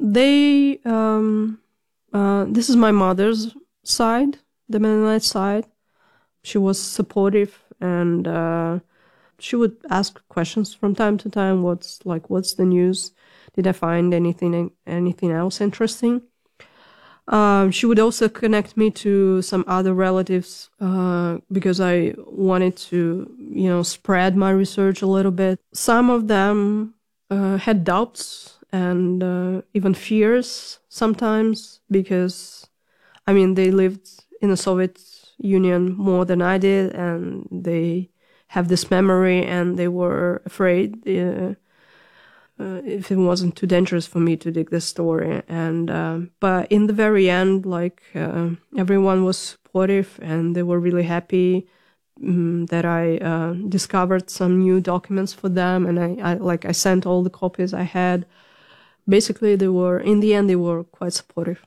They, this is my mother's side, the Mennonite side. She was supportive, and she would ask questions from time to time. What's the news? Did I find anything else interesting? She would also connect me to some other relatives because I wanted to, spread my research a little bit. Some of them had doubts and even fears sometimes because, they lived in the Soviet Union more than I did, and they have this memory, and they were afraid if it wasn't too dangerous for me to dig this story. And but in the very end, everyone was supportive, and they were really happy that I discovered some new documents for them, and I sent all the copies I had. Basically, in the end they were quite supportive.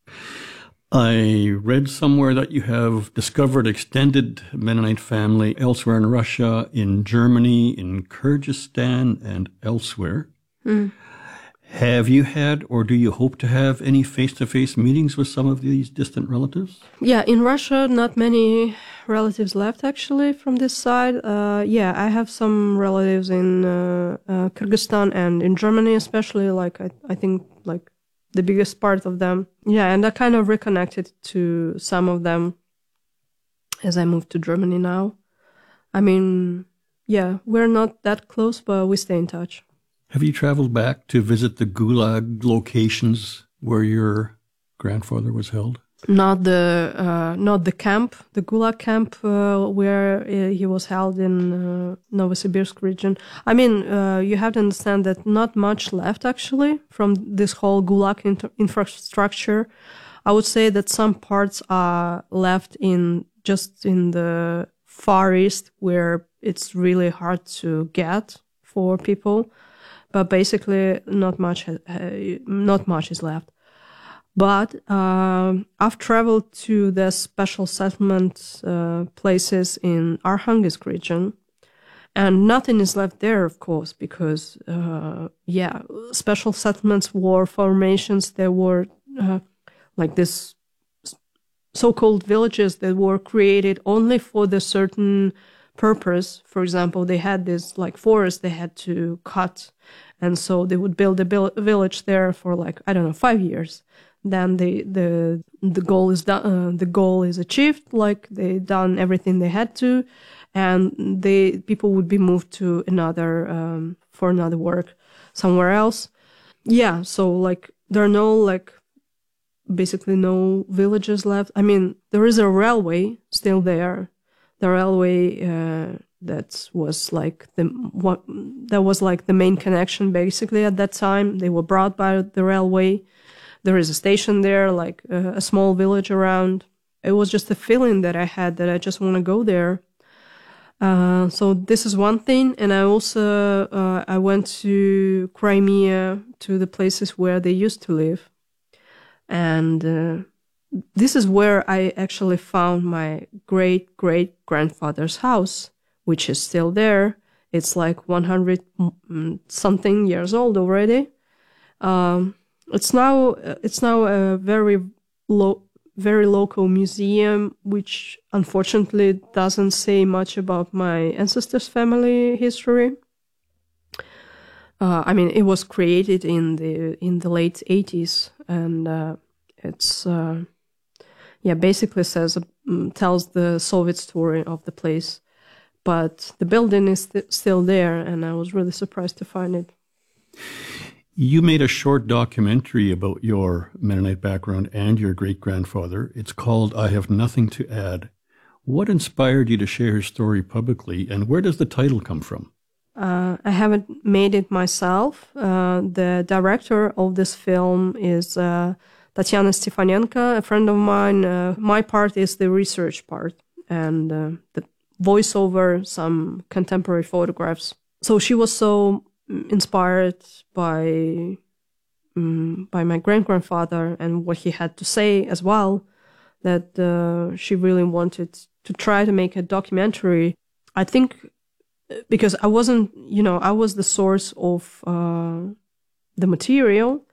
I read somewhere that you have discovered extended Mennonite family elsewhere in Russia, in Germany, in Kyrgyzstan, and elsewhere. Mm. Have you had, or do you hope to have, any face-to-face meetings with some of these distant relatives? Yeah, in Russia, not many relatives left, actually, from this side. I have some relatives in Kyrgyzstan and in Germany, especially, I think the biggest part of them. Yeah, and I kind of reconnected to some of them as I moved to Germany now. We're not that close, but we stay in touch. Have you traveled back to visit the Gulag locations where your grandfather was held? Not the camp, the Gulag camp where he was held in Novosibirsk region. You have to understand that not much left actually from this whole Gulag infrastructure. I would say that some parts are left just in the Far East, where it's really hard to get for people. But basically, not much is left. But I've traveled to the special settlement places in Arkhangelsk region, and nothing is left there, of course, because special settlements, war formations. There were this so-called villages that were created only for the certain purpose. For example, they had this forest they had to cut. And so they would build a village there for 5 years. Then the goal is done. The goal is achieved. They done everything they had to, and people would be moved to for another work somewhere else. Yeah. So there are no basically no villages left. There is a railway still there. The railway. That was the main connection basically at that time. They were brought by the railway. There is a station there, a small village around. It was just a feeling that I had that I just want to go there. So this is one thing. And I also I went to Crimea, to the places where they used to live. And this is where I actually found my great-great-grandfather's house, which is still there. It's 100 something years old already. It's now a very local museum, which unfortunately doesn't say much about my ancestors' family history. It was created in the late 80s, and it's basically tells the Soviet story of the place. But the building is still there, and I was really surprised to find it. You made a short documentary about your Mennonite background and your great-grandfather. It's called I Have Nothing to Add. What inspired you to share your story publicly, and where does the title come from? I haven't made it myself. The director of this film is Tatiana Stefanenko, a friend of mine. My part is the research part, and the voiceover, some contemporary photographs. So she was so inspired by my great-grandfather and what he had to say as well, that she really wanted to try to make a documentary. I think because I wasn't, I was the source of the material,